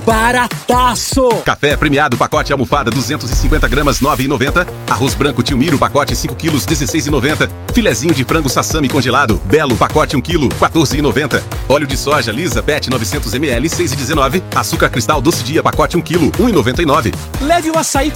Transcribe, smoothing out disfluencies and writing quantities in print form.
barataço! Café premiado, pacote almofada 250 gramas, 9,90. Arroz branco Tilmiro, pacote 5 quilos, 16,90. Filezinho de frango sassami congelado, Belo, pacote 1 quilo, 14,90. Óleo de soja Lisa PET 900 ml, 6,19. Açúcar cristal doce dia, pacote 1 quilo, 1,99. Leve o açaí